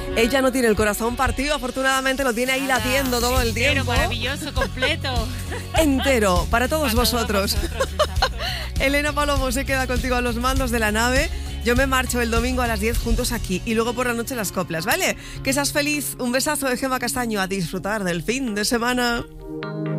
Ella no tiene el corazón partido, afortunadamente lo tiene ahí latiendo todo el Entero, tiempo. maravilloso, completo. Entero, para todos vosotros. Exacto. Elena Palomo se queda contigo a los mandos de la nave. Yo me marcho el domingo a las 10 juntos aquí y luego por la noche las coplas, ¿vale? Que seas feliz. Un besazo de Gemma Castaño, a disfrutar del fin de semana.